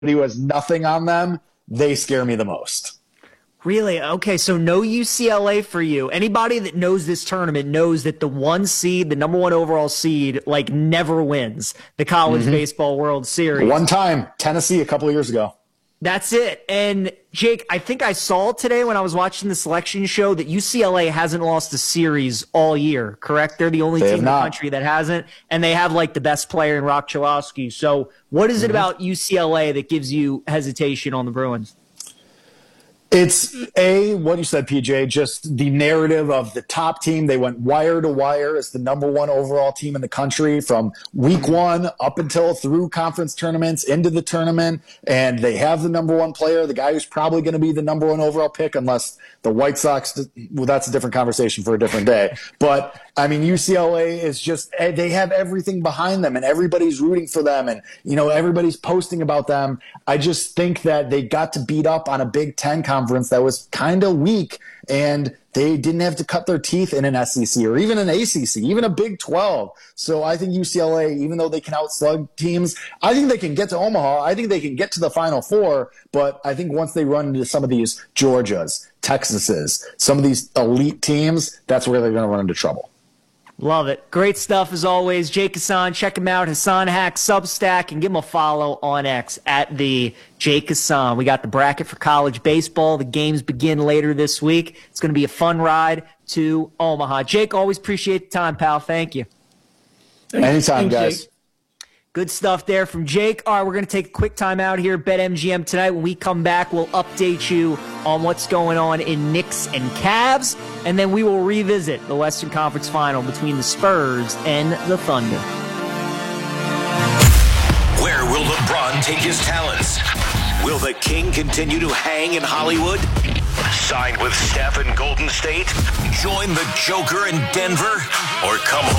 who has nothing on them, they scare me the most. Really? Okay, so no UCLA for you. Anybody that knows this tournament knows that the 1 seed, the number 1 overall seed, like never wins the College Baseball World Series. One time, Tennessee a couple of years ago. That's it. And Jake, I think I saw today when I was watching the selection show that UCLA hasn't lost a series all year, correct? They're the only team in the country that hasn't, and they have like the best player in Rock Chalowski. So what is it about UCLA that gives you hesitation on the Bruins? It's what you said, PJ, just the narrative of the top team. They went wire to wire as the number 1 overall team in the country from week 1 up until through conference tournaments into the tournament. And they have the number 1 player, the guy who's probably going to be the number 1 overall pick, unless the White Sox, well, that's a different conversation for a different day. But I mean, UCLA is just, they have everything behind them and everybody's rooting for them and, everybody's posting about them. I just think that they got to beat up on a Big Ten conference that was kind of weak, and they didn't have to cut their teeth in an SEC or even an ACC, even a Big 12. So I think UCLA, even though they can outslug teams, I think they can get to Omaha. I think they can get to the Final Four, but I think once they run into some of these Georgias, Texases, some of these elite teams, that's where they're going to run into trouble. Love it. Great stuff as always. Jake Hassan, check him out, Hassan Hack Substack, and give him a follow on X at the Jake Hassan. We got the bracket for college baseball. The games begin later this week. It's going to be a fun ride to Omaha. Jake, always appreciate the time, pal. Thank you. Anytime, guys. Jake. Good stuff there from Jake. All right, we're going to take a quick time out here at BetMGM tonight. When we come back, we'll update you on what's going on in Knicks and Cavs, and then we will revisit the Western Conference Final between the Spurs and the Thunder. Where will LeBron take his talents? Will the King continue to hang in Hollywood? Sign with Steph in Golden State? Join the Joker in Denver? Or come home